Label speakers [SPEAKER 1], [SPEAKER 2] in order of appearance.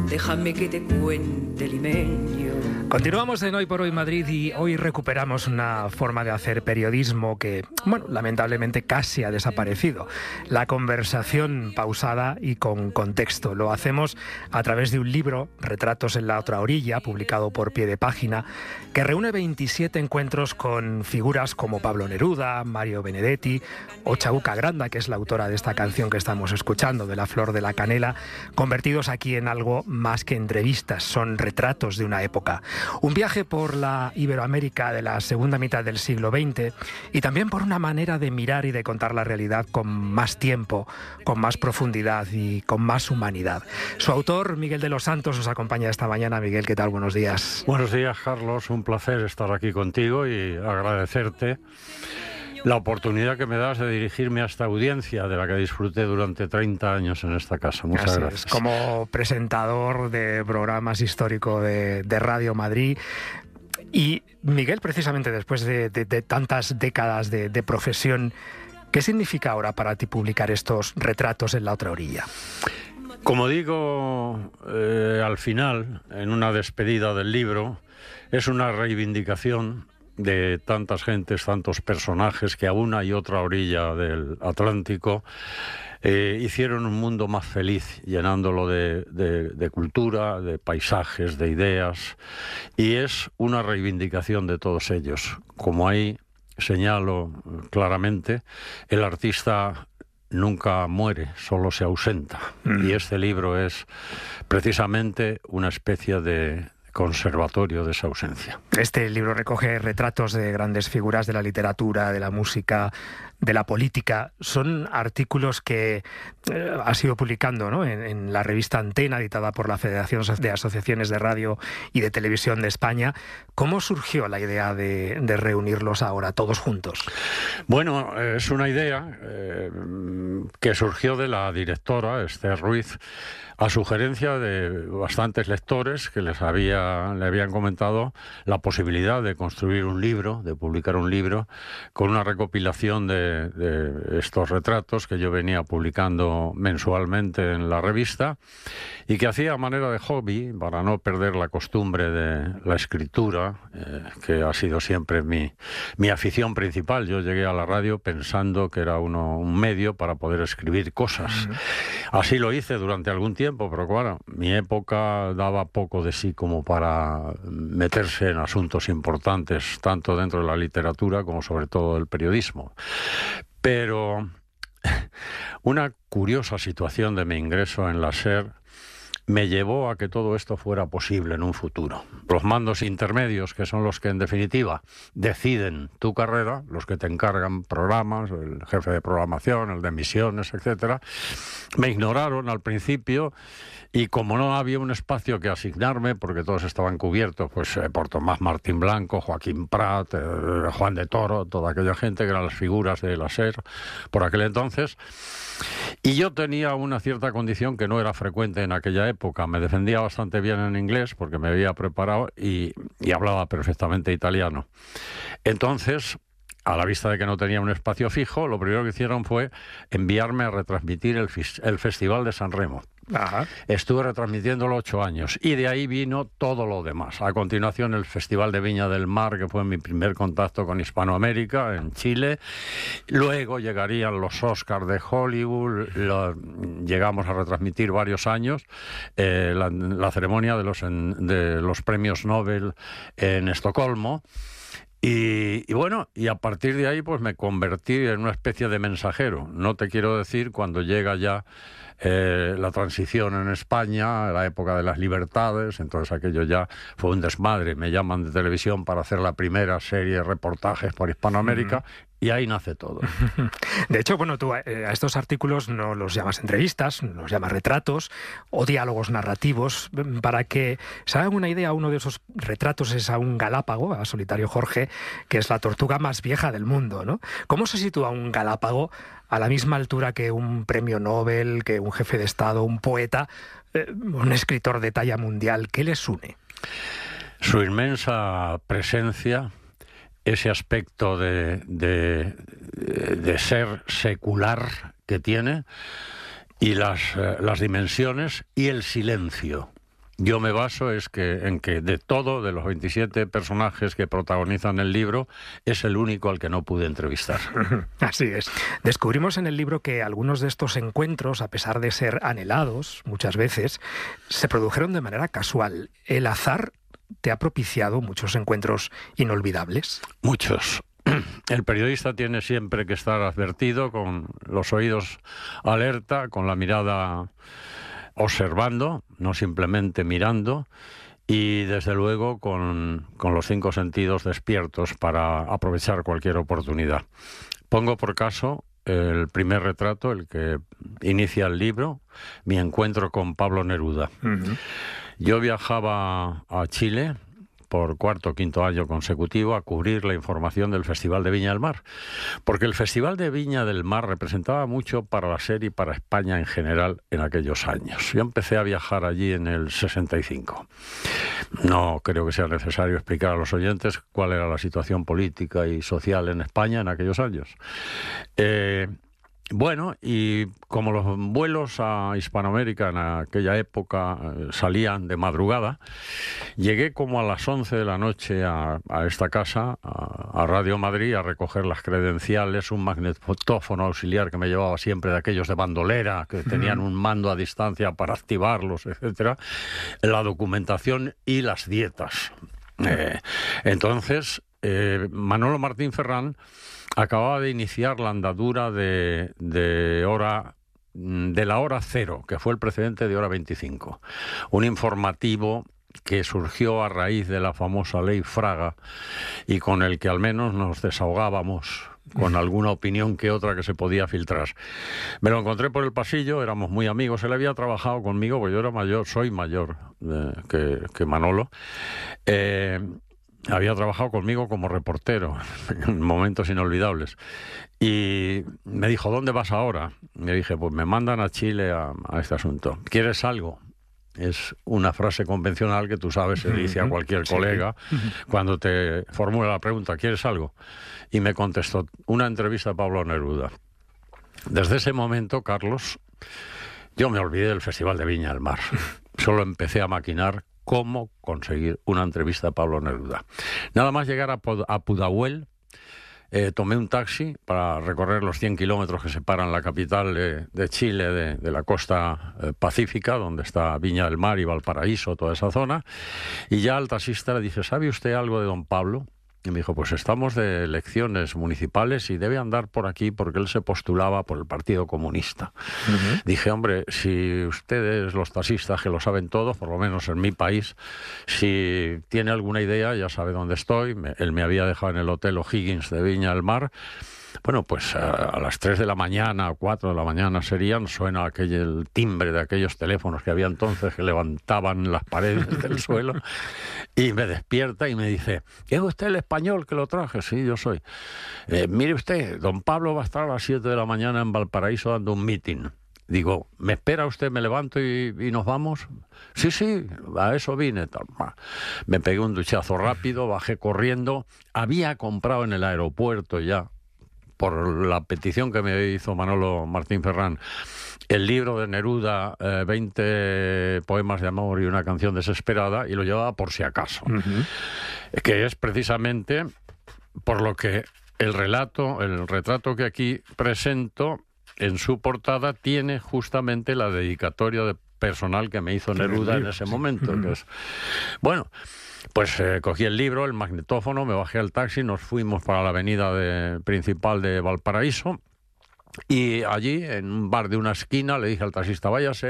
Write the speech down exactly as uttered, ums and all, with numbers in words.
[SPEAKER 1] déjame que te cuente limeño.
[SPEAKER 2] Continuamos en Hoy por Hoy Madrid y hoy recuperamos una forma de hacer periodismo que, bueno, lamentablemente casi ha desaparecido. La conversación pausada y con contexto. Lo hacemos a través de un libro, Retratos en la otra orilla, publicado por Pie de Página, que reúne veintisiete encuentros con figuras como Pablo Neruda, Mario Benedetti o Chabuca Granda, que es la autora de esta canción que estamos escuchando, de La Flor de la Canela, convertidos aquí en algo más que entrevistas, son retratos de una época. Un viaje por la Iberoamérica de la segunda mitad del siglo veinte y también por una manera de mirar y de contar la realidad con más tiempo, con más profundidad y con más humanidad. Su autor, Miguel de los Santos, nos acompaña esta mañana. Miguel, ¿qué tal? Buenos días.
[SPEAKER 3] Buenos días, Carlos. Un placer estar aquí contigo y agradecerte la oportunidad que me das de dirigirme a esta audiencia de la que disfruté durante treinta años en esta casa. Muchas
[SPEAKER 2] Así
[SPEAKER 3] gracias.
[SPEAKER 2] Es, como presentador de programas histórico de, de Radio Madrid. Y Miguel, precisamente después de, de, de tantas décadas de, de profesión, ¿qué significa ahora para ti publicar estos retratos en la otra orilla?
[SPEAKER 3] Como digo eh, al final, en una despedida del libro, es una reivindicación de tantas gentes, tantos personajes que a una y otra orilla del Atlántico eh, hicieron un mundo más feliz, llenándolo de, de, de cultura, de paisajes, de ideas, y es una reivindicación de todos ellos. Como ahí señalo claramente, el artista nunca muere, solo se ausenta, mm. y este libro es precisamente una especie de conservatorio de esa ausencia.
[SPEAKER 2] Este libro recoge retratos de grandes figuras de la literatura, de la música, de la política. Son artículos que eh, has ido publicando, ¿no?, en, en la revista Antena, editada por la Federación de Asociaciones de Radio y de Televisión de España. ¿Cómo surgió la idea de, de reunirlos ahora, todos juntos?
[SPEAKER 3] Bueno, es una idea eh, que surgió de la directora, Esther Ruiz, a sugerencia de bastantes lectores que les había, le habían comentado la posibilidad de construir un libro, de publicar un libro, con una recopilación de, de estos retratos que yo venía publicando mensualmente en la revista y que hacía a manera de hobby, para no perder la costumbre de la escritura, eh, que ha sido siempre mi, mi afición principal. Yo llegué a la radio pensando que era uno, un medio para poder escribir cosas. Uh-huh. Así lo hice durante algún tiempo, pero claro, mi época daba poco de sí como para meterse en asuntos importantes, tanto dentro de la literatura como sobre todo del periodismo. Pero una curiosa situación de mi ingreso en la SER me llevó a que todo esto fuera posible en un futuro. Los mandos intermedios, que son los que en definitiva deciden tu carrera, los que te encargan programas, el jefe de programación, el de emisiones, etcétera, me ignoraron al principio y como no había un espacio que asignarme, porque todos estaban cubiertos pues eh, por Tomás Martín Blanco, Joaquín Prat, eh, Juan de Toro, toda aquella gente que eran las figuras de la SER por aquel entonces, y yo tenía una cierta condición que no era frecuente en aquella época. Me defendía bastante bien en inglés porque me había preparado y, y hablaba perfectamente italiano. Entonces, a la vista de que no tenía un espacio fijo, lo primero que hicieron fue enviarme a retransmitir el, el Festival de San Remo. Ajá. Estuve retransmitiéndolo ocho años y de ahí vino todo lo demás. A continuación el Festival de Viña del Mar, que fue mi primer contacto con Hispanoamérica en Chile. Luego llegarían los Oscars de Hollywood. Lo, llegamos a retransmitir varios años eh, la, la ceremonia de los, en, de los premios Nobel en Estocolmo. Y, y bueno, y a partir de ahí pues me convertí en una especie de mensajero. No te quiero decir cuando llega ya eh, la transición en España, la época de las libertades, entonces aquello ya fue un desmadre. Me llaman de televisión para hacer la primera serie de reportajes por Hispanoamérica. Uh-huh. Y ahí nace todo.
[SPEAKER 2] De hecho, bueno, tú eh, a estos artículos no los llamas entrevistas, los llamas retratos o diálogos narrativos. Para que se hagan una idea, uno de esos retratos es a un galápago, a Solitario Jorge, que es la tortuga más vieja del mundo, ¿no? ¿Cómo se sitúa un galápago a la misma altura que un premio Nobel, que un jefe de Estado, un poeta, eh, un escritor de talla mundial? ¿Qué les une?
[SPEAKER 3] Su inmensa presencia, ese aspecto de, de, de ser secular que tiene, y las, las dimensiones y el silencio. yo me baso es que en que de todo, de los veintisiete personajes que protagonizan el libro, es el único al que no pude entrevistar.
[SPEAKER 2] Así es. Descubrimos en el libro que algunos de estos encuentros, a pesar de ser anhelados muchas veces, se produjeron de manera casual. ¿El azar te ha propiciado muchos encuentros inolvidables?
[SPEAKER 3] Muchos. El periodista tiene siempre que estar advertido, con los oídos alerta, con la mirada observando, no simplemente mirando, y desde luego con, con los cinco sentidos despiertos para aprovechar cualquier oportunidad. Pongo por caso el primer retrato, el que inicia el libro, mi encuentro con Pablo Neruda. Uh-huh. Yo viajaba a Chile por cuarto o quinto año consecutivo a cubrir la información del Festival de Viña del Mar, porque el Festival de Viña del Mar representaba mucho para la serie y para España en general en aquellos años. Yo empecé a viajar allí en el sesenta y cinco. No creo que sea necesario explicar a los oyentes cuál era la situación política y social en España en aquellos años. Eh, Bueno, y como los vuelos a Hispanoamérica en aquella época eh, salían de madrugada, llegué como a las once de la noche a, a esta casa, a, a Radio Madrid, a recoger las credenciales, un magnetófono auxiliar que me llevaba siempre de aquellos de bandolera, que tenían un mando a distancia para activarlos, etcétera, la documentación y las dietas. Eh, entonces, eh, Manolo Martín Ferrán acababa de iniciar la andadura de, de hora de la hora cero, que fue el precedente de hora veinticinco. Un informativo que surgió a raíz de la famosa ley Fraga y con el que al menos nos desahogábamos con alguna opinión que otra que se podía filtrar. Me lo encontré por el pasillo, éramos muy amigos, él había trabajado conmigo, porque yo era mayor, soy mayor eh, que, que Manolo. Eh, Había trabajado conmigo como reportero en momentos inolvidables. Y me dijo, ¿dónde vas ahora? Me dije, pues me mandan a Chile a, a este asunto. ¿Quieres algo? Es una frase convencional que tú sabes, se dice a cualquier sí. colega cuando te formula la pregunta, ¿quieres algo? Y me contestó, una entrevista a Pablo Neruda. Desde ese momento, Carlos, yo me olvidé del Festival de Viña del Mar. Solo empecé a maquinar cómo conseguir una entrevista a Pablo Neruda. Nada más llegar a, Pod- a Pudahuel, eh, tomé un taxi para recorrer los cien kilómetros que separan la capital de, de Chile, de, de la costa eh, pacífica, donde está Viña del Mar y Valparaíso, toda esa zona, y ya al taxista le dije, ¿sabe usted algo de don Pablo? Y me dijo, pues estamos de elecciones municipales y debe andar por aquí porque él se postulaba por el Partido Comunista. Uh-huh. Dije, hombre, si ustedes, los taxistas, que lo saben todo, por lo menos en mi país, si tiene alguna idea, ya sabe dónde estoy. Me, él me había dejado en el Hotel O'Higgins de Viña del Mar. Bueno, pues a, a las tres de la mañana o cuatro de la mañana serían, suena aquel el timbre de aquellos teléfonos que había entonces que levantaban las paredes del suelo, y me despierta y me dice, ¿es usted el español que lo traje? Sí, yo soy. Eh, mire usted, don Pablo va a estar a las siete de la mañana en Valparaíso dando un meeting. Digo, ¿me espera usted? ¿Me levanto y, y nos vamos? Sí, sí, a eso vine. Tal. Me pegué un duchazo rápido, bajé corriendo. Había comprado en el aeropuerto ya, por la petición que me hizo Manolo Martín Ferrán, el libro de Neruda, eh, veinte poemas de amor y una canción desesperada, y lo llevaba por si acaso. Uh-huh. Que es precisamente por lo que el relato, el retrato que aquí presento, en su portada tiene justamente la dedicatoria de personal que me hizo Neruda en ese momento. Uh-huh. Que es, bueno, pues eh, cogí el libro, el magnetófono, me bajé al taxi, nos fuimos para la avenida de, principal de Valparaíso, y allí, en un bar de una esquina, le dije al taxista, váyase